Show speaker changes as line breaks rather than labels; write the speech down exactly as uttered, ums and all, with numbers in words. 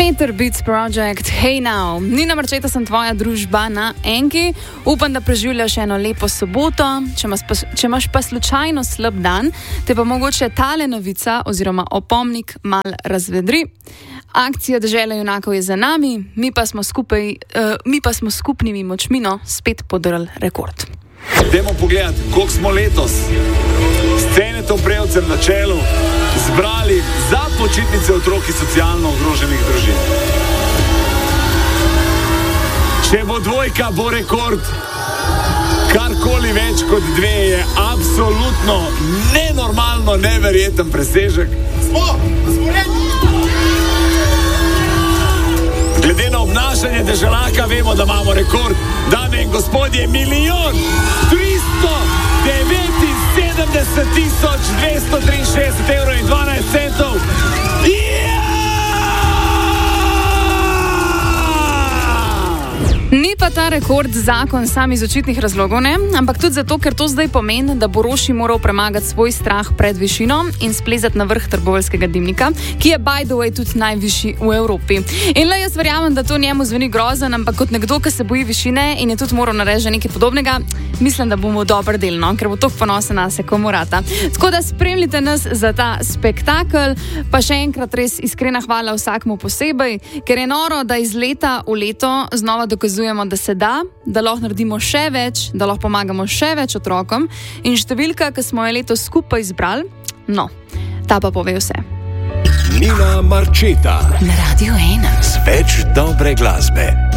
Peter Beats Project, Hey Now. Nina Marčeta sem tvoja družba na Enki. Upam, da preživljaš eno lepo soboto. Če imaš, pa, če imaš pa slučajno slab dan, te pa mogoče tale novica oziroma opomnik mal razvedri. Akcija Dežela junakov je za nami, mi pa smo, skupaj, uh, mi pa smo skupnimi močmi no, spet podrli rekord.
Dajmo pogledati, koliko smo letos scene to prejevcem na čelu zbrali za počitnice otroki socialno ogroženih družin. Če bo dvojka, bo rekord. Karkoli več kot dve je absolutno nenormalno, neverjeten presežek.
Smo, smo redni.
Glede na obnašanje deželaka vemo, da imamo rekord. Dame in gospodje, milijon tristo devetinsedemdeset tisoč dvesto triinšestdeset evrov in dvanajst centov. Yeah!
Ni pa ta rekord zakon sam iz očitnih razlogov, ne? Ampak tudi zato, ker to zdaj pomeni, da bo Roši moral premagati svoj strah pred višino in splezati na vrh trboveljskega dimnika, ki je by the way tudi najvišji v Evropi. In le jaz verjamem, da to njemu zveni grozen, ampak kot nekdo, ki se boji višine in je tudi moral narediti nekaj podobnega, mislim, da bomo dobro delno, ker bo toliko ponosen nase, komu rata. Tako da spremljite nas za ta spektakel, pa še enkrat res iskrena hvala vsakmu posebej, ker je noro, da iz leta v leto znova dokazujemo, da se da, da lahko naredimo še več, da lahko pomagamo še več otrokom in številka, ki smo jo letos skupaj izbrali, no, ta pa pove vse.
Nina Marčeta
Na Radio ena.
z več dobre glasbe.